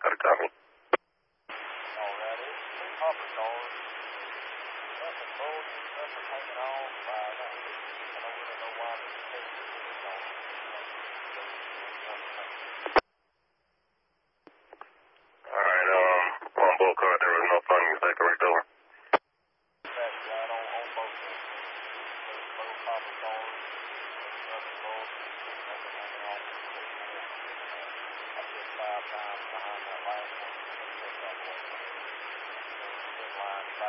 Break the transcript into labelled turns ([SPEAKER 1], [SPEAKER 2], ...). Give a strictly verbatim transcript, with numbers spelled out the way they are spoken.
[SPEAKER 1] Got a copy.
[SPEAKER 2] Alrighty. Two hopper cars. Nothing bull, nothing hanging on by that. I don't really know why this case is on.
[SPEAKER 1] Alright, um, on both cars there was no funding, is that correct, over?
[SPEAKER 2] That's right, on, on both of them. There's both hopper cars. Nothing bull, nothing hanging on. I did five times behind that last one.